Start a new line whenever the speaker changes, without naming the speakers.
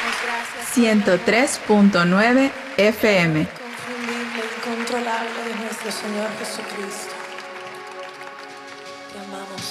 103.9 FM.
Inconfundible, incontrolable de nuestro Señor Jesucristo. Te amamos.